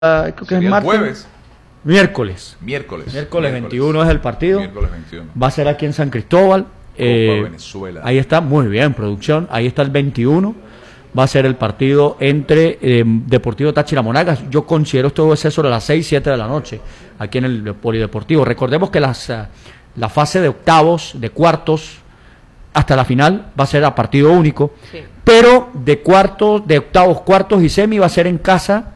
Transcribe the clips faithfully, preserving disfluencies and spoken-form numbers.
creo que es martes. Jueves. Miércoles. Miércoles. Miércoles veintiuno es el partido. Miércoles veintiuno. Va a ser aquí en San Cristóbal. Copa Eh, Venezuela. ahí está, muy bien, producción. Ahí está el veintiuno. Va a ser el partido entre eh, Deportivo Táchira Monagas. Yo considero esto debe ser sobre las seis, siete de la noche, aquí en el Polideportivo. Recordemos que las, uh, la fase de octavos, de cuartos, hasta la final va a ser a partido único. Sí. Pero de cuartos, de octavos, cuartos y semi va a ser en casa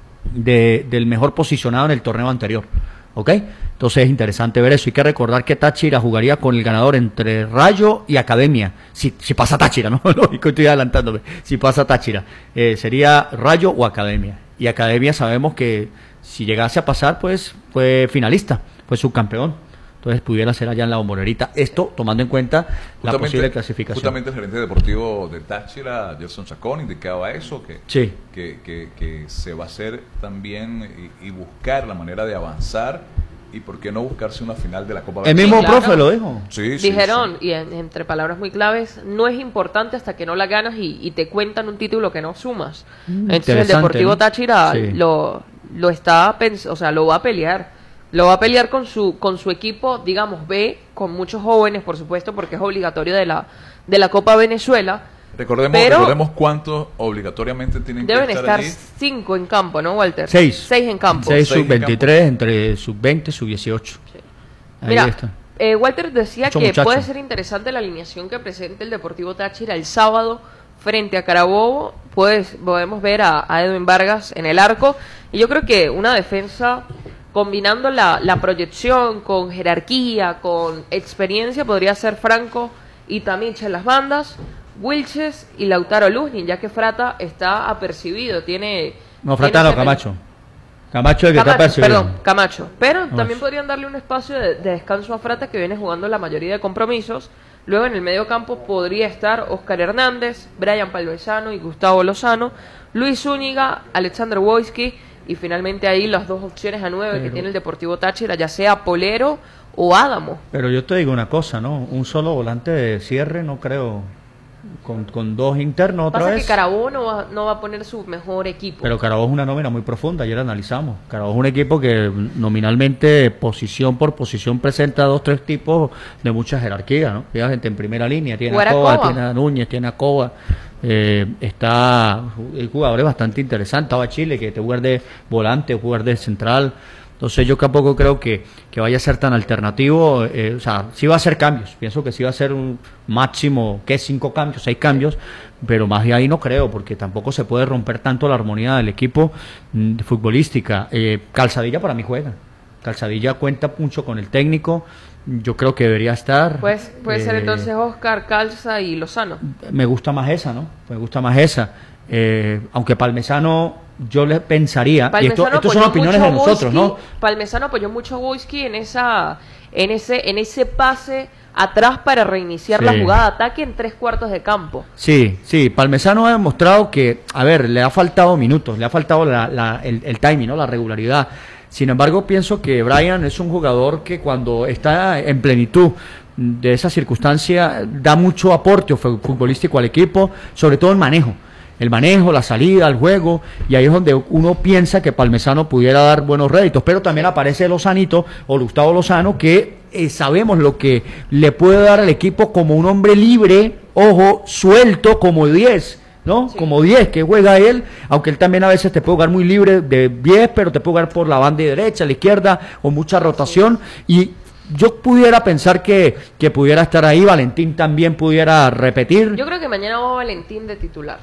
de, del mejor posicionado en el torneo anterior. ¿Ok? Entonces es interesante ver eso. Hay que recordar que Táchira jugaría con el ganador entre Rayo y Academia. Si, si pasa Táchira, ¿no? Lógico, estoy adelantándome. Si pasa Táchira. Eh, sería Rayo o Academia. Y Academia sabemos que si llegase a pasar, pues fue finalista, fue subcampeón. Entonces pudiera ser allá en la Bombonera. Esto tomando en cuenta la justamente, posible clasificación. Justamente el gerente deportivo de Táchira, Gerson Chacón, indicaba eso, que, sí. que, que, que se va a hacer también y, y buscar la manera de avanzar. ¿Y por qué no buscarse una final de la Copa El mismo sí, claro. profe lo dijo. Sí, sí, Dijeron, sí. y en, entre palabras muy claves, no es importante hasta que no la ganas y, y te cuentan un título que no sumas. Mm, Entonces el Deportivo ¿no? Táchira sí. lo, lo está pens- o sea, lo va a pelear. Lo va a pelear con su con su equipo, digamos, B, con muchos jóvenes, por supuesto, porque es obligatorio de la de la Copa Venezuela. Recordemos, pero recordemos cuántos obligatoriamente tienen deben que estar, estar allí. cinco en campo, ¿no, Walter? Seis. Seis en campo. Seis Seis sub veintitrés, entre sub veinte, sub dieciocho. Sí. Ahí Mira, está. eh, Walter decía Mucho que muchacho. puede ser interesante la alineación que presente el Deportivo Táchira el sábado frente a Carabobo. Pues podemos ver a, a Edwin Vargas en el arco. Y yo creo que una defensa combinando la, la proyección con jerarquía, con experiencia, podría ser Franco y Tamich en las bandas, Wilches y Lautaro Luznin, ya que Frata está apercibido, tiene... No, tiene Frata no, ese- Camacho. Camacho es el que Camacho, está percibido. perdón, Camacho. Pero Camacho. también podrían darle un espacio de, de descanso a Frata, que viene jugando la mayoría de compromisos. Luego en el medio campo podría estar Oscar Hernández, Brian Palmesano y Gustavo Lozano, Luis Zúñiga, Alexander Wojski, y finalmente ahí las dos opciones a nueve Pero- que tiene el Deportivo Táchira, ya sea Polero o Adamo. Pero yo te digo una cosa, ¿no? Un solo volante de cierre, no creo. Con, con dos internos otra Pasa vez. que Carabobo no va, no va a poner su mejor equipo. Pero Carabobo es una nómina muy profunda, ayer la analizamos. Carabobo es un equipo que nominalmente, posición por posición, presenta dos, tres tipos de mucha jerarquía, ¿no? Tiene gente en primera línea, tiene a Coba, tiene a Núñez, tiene a Coba. Eh, está, hay jugadores bastante interesantes. Estaba Chile, que te guarde volante, guarde central. Entonces yo tampoco creo que, que vaya a ser tan alternativo, eh, o sea, sí va a ser cambios, pienso que sí va a ser un máximo, ¿qué? Cinco cambios, seis cambios, pero más de ahí no creo, porque tampoco se puede romper tanto la armonía del equipo mm, futbolística. Eh, Calzadilla para mí juega, Calzadilla cuenta mucho con el técnico, yo creo que debería estar. Pues puede eh, ser entonces Oscar, Calza y Lozano. Me gusta más esa, ¿no? Me gusta más esa, eh, aunque Palmesano... Yo le pensaría, y esto, esto son opiniones de nosotros, ¿no? Palmesano apoyó mucho a Wojski en esa, en ese, en ese pase atrás para reiniciar Sí. la jugada de ataque en tres cuartos de campo. Sí, sí, Palmesano ha demostrado que, a ver, le ha faltado minutos, le ha faltado la, la, el, el timing, ¿no? La regularidad. Sin embargo, pienso que Brian es un jugador que cuando está en plenitud de esa circunstancia da mucho aporte futbolístico al equipo, sobre todo en manejo. El manejo, la salida, el juego, y ahí es donde uno piensa que Palmesano pudiera dar buenos réditos, pero también aparece Lozanito o Gustavo Lozano, que eh, sabemos lo que le puede dar al equipo como un hombre libre, ojo, suelto como diez, ¿no? Sí. Como diez que juega él, aunque él también a veces te puede jugar muy libre de diez, pero te puede jugar por la banda derecha, a la izquierda, con mucha rotación, y yo pudiera pensar que, que pudiera estar ahí, Valentín también pudiera repetir. Yo creo que mañana va Valentín de titular.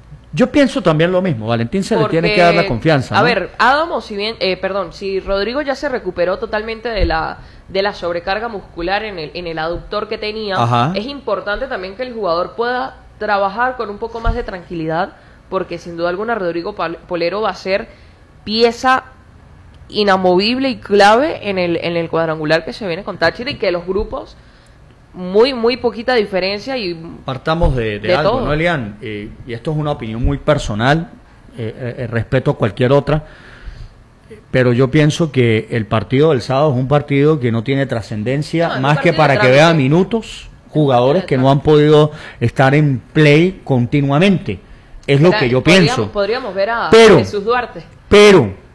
Yo pienso también lo mismo, Valentín se Porque, le tiene que dar la confianza, ¿no? A ver, Adamo, si bien, eh, perdón, si Rodrigo ya se recuperó totalmente de la de la sobrecarga muscular en el en el aductor que tenía, Ajá. es importante también que el jugador pueda trabajar con un poco más de tranquilidad, porque sin duda alguna Rodrigo Pal- Polero va a ser pieza inamovible y clave en el en el cuadrangular que se viene con Táchira, y que los grupos muy muy poquita diferencia y Partamos de, de, de algo, todo. ¿no, Elian? Eh, y esto es una opinión muy personal, eh, eh, eh, respeto a cualquier otra, pero yo pienso que el partido del sábado es un partido que no tiene trascendencia, No, es un más que partido de para que trámite. vea minutos jugadores que no han podido estar en play continuamente. Es lo Mira, que yo podríamos- pienso. Podríamos ver a Pero- Jesús Duarte. Pero